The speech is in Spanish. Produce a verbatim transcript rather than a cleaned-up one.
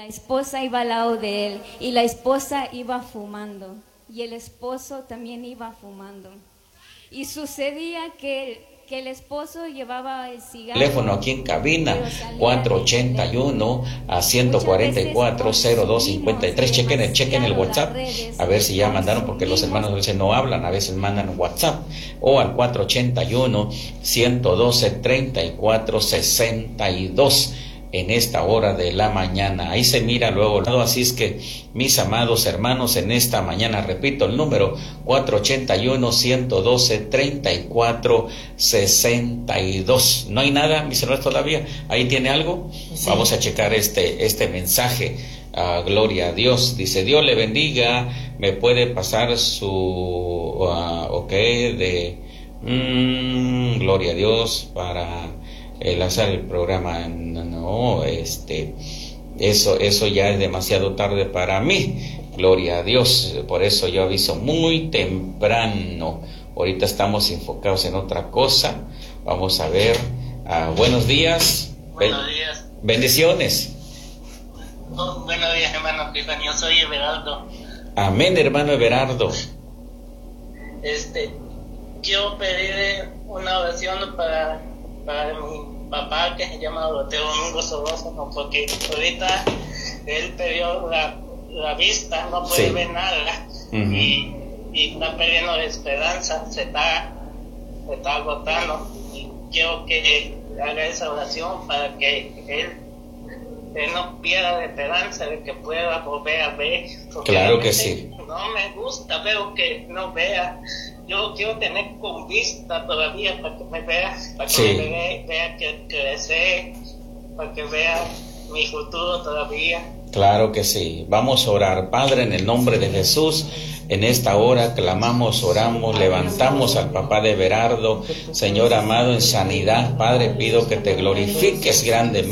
esposa iba al lado de él y la esposa iba fumando y el esposo también iba fumando. Y sucedía que, que el esposo llevaba el cigarro. Teléfono aquí en cabina, cuatro ochenta y uno a ciento cuarenta y cuatro cero dos cincuenta y tres. Chequen el, chequen el WhatsApp, a ver si ya mandaron, porque los hermanos a veces no hablan, a veces mandan WhatsApp, o al cuatro ochenta y uno ciento doce treinta y cuatro sesenta y dos. En esta hora de la mañana, ahí se mira luego, así es que mis amados hermanos, en esta mañana, repito el número, cuatro ochenta y uno ciento doce treinta y cuatro sesenta y dos. No hay nada, mis hermanos, todavía. ¿Ahí tiene algo? Sí. Vamos a checar este, este mensaje. Uh, gloria a Dios. Dice: Dios le bendiga. Me puede pasar su uh, ok de mm, gloria a Dios para el hacer el programa. No, no, este eso eso ya es demasiado tarde para mí. Gloria a Dios. Por eso yo aviso muy temprano. Ahorita estamos enfocados en otra cosa. Vamos a ver. Uh, buenos días. Buenos días. Bendiciones. Oh, buenos días, hermano. Yo soy Everardo. Amén, hermano Everardo. Este, quiero pedir una oración para para mi papá, que se llama Doroteo Domingo Sorroso, porque ahorita él perdió la, la vista, no puede sí. ver nada, uh-huh. y, y está perdiendo la esperanza, se está, se está agotando, y quiero que haga esa oración para que él, él no pierda la esperanza de que pueda volver a ver. Claro que sí. No me gusta, veo que no vea. Yo quiero tener con vista todavía para que me vea, para que sí. me vea, vea que crece, para que vea mi futuro todavía. Claro que sí. Vamos a orar. Padre, en el nombre de Jesús, en esta hora clamamos, oramos, levantamos al papá de Everardo. Señor amado, en sanidad, Padre, pido que te glorifiques grandemente.